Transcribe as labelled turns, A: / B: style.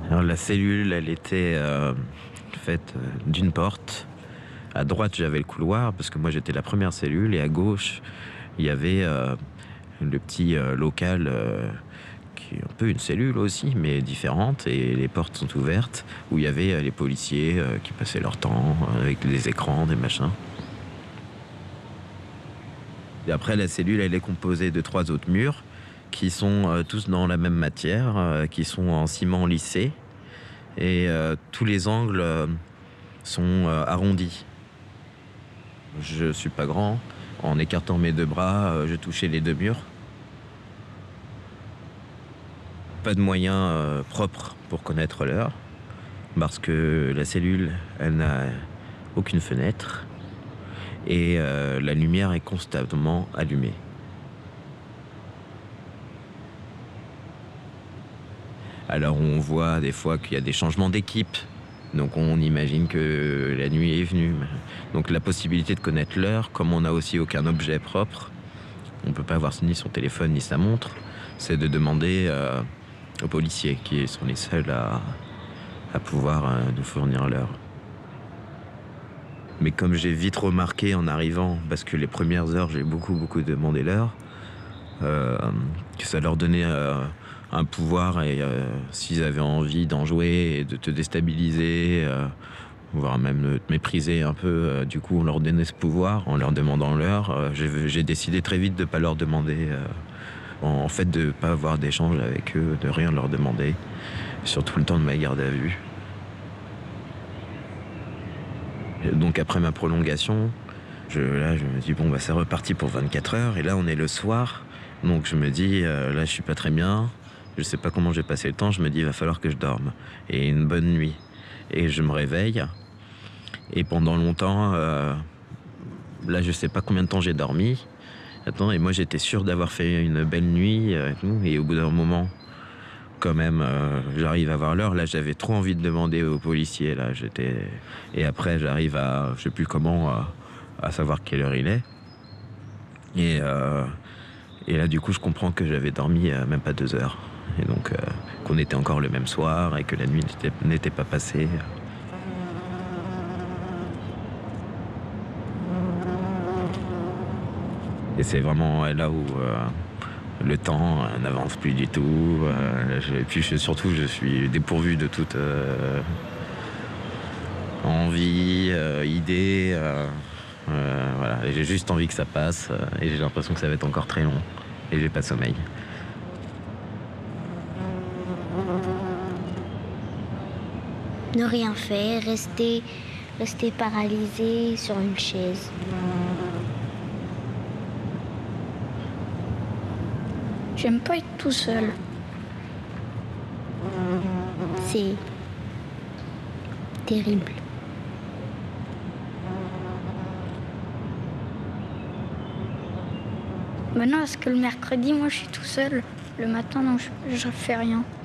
A: Alors la cellule, elle était faite d'une porte. À droite, j'avais le couloir, parce que moi j'étais la première cellule, et à gauche, il y avait le petit local qui est un peu une cellule aussi, mais différente, et les portes sont ouvertes, où il y avait les policiers qui passaient leur temps avec des écrans, des machins. Et après, la cellule, elle est composée de 3 autres murs qui sont tous dans la même matière, qui sont en ciment lissé, et tous les angles sont arrondis. Je suis pas grand. En écartant mes 2 bras, je touchais les 2 murs. Pas de moyens propres pour connaître l'heure, parce que la cellule, elle n'a aucune fenêtre, et la lumière est constamment allumée. Alors on voit des fois qu'il y a des changements d'équipe, donc on imagine que la nuit est venue. Donc la possibilité de connaître l'heure, comme on n'a aussi aucun objet propre, on ne peut pas avoir ni son téléphone ni sa montre, c'est de demander aux policiers, qui sont les seuls à pouvoir nous fournir l'heure. Mais comme j'ai vite remarqué en arrivant, parce que les premières heures j'ai beaucoup demandé l'heure, que ça leur donnait un pouvoir, et s'ils avaient envie d'en jouer et de te déstabiliser, voire même de te mépriser un peu, du coup on leur donnait ce pouvoir en leur demandant l'heure. J'ai décidé très vite de ne pas leur demander, en fait de ne pas avoir d'échange avec eux, de rien leur demander, surtout le temps de ma garde à vue. Et donc après ma prolongation, je me dis bon bah c'est reparti pour 24 heures, et là on est le soir, donc je me dis là je suis pas très bien, je sais pas comment j'ai passé le temps, je me dis il va falloir que je dorme, et une bonne nuit. Et je me réveille, et pendant longtemps, là je sais pas combien de temps j'ai dormi. Attends, et moi j'étais sûr d'avoir fait une belle nuit, et au bout d'un moment, quand même, j'arrive à voir l'heure. Là j'avais trop envie de demander aux policiers, là et après j'arrive à, je sais plus comment, à savoir quelle heure il est. Et là du coup je comprends que j'avais dormi même pas 2 heures, et donc qu'on était encore le même soir et que la nuit n'était pas passée. Et c'est vraiment là où le temps n'avance plus du tout. Et puis surtout, je suis dépourvu de toute envie, idée. Voilà. Et j'ai juste envie que ça passe, et j'ai l'impression que ça va être encore très long. Et j'ai pas de sommeil.
B: Ne rien faire, rester paralysé sur une chaise. J'aime pas être tout seul. C'est terrible. Maintenant, parce que le mercredi, moi, je suis tout seul. Le matin, non, je fais rien.